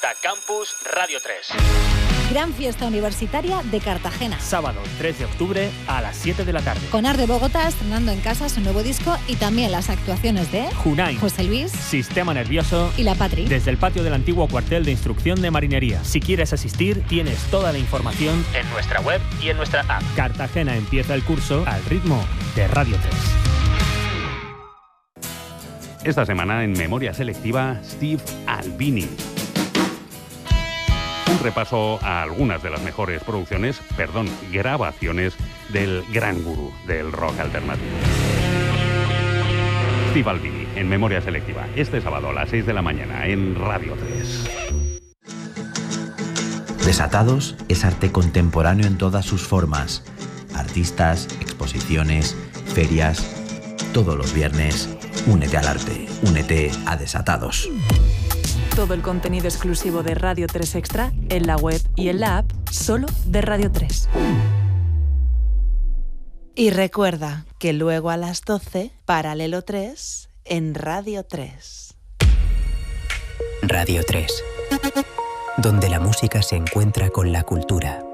Campus Radio 3. Gran fiesta universitaria de Cartagena. Sábado 3 de octubre a las 7 de la tarde. Con Art de Bogotá estrenando en casa su nuevo disco y también las actuaciones de Junai, José Luis, Sistema Nervioso y La Patri. Desde el patio del antiguo cuartel de instrucción de marinería. Si quieres asistir, tienes toda la información en nuestra web y en nuestra app. Cartagena empieza el curso al ritmo de Radio 3. Esta semana en Memoria Selectiva, Steve Albini. Un repaso a algunas de las mejores grabaciones del gran gurú del rock alternativo. Steve Albini, en Memoria Selectiva, este sábado a las 6 de la mañana en Radio 3. Desatados es arte contemporáneo en todas sus formas. Artistas, exposiciones, ferias. Todos los viernes, únete al arte, únete a Desatados. Todo el contenido exclusivo de Radio 3 Extra en la web y en la app solo de Radio 3. Y recuerda que luego a las 12, Paralelo 3 en Radio 3. Radio 3, donde la música se encuentra con la cultura.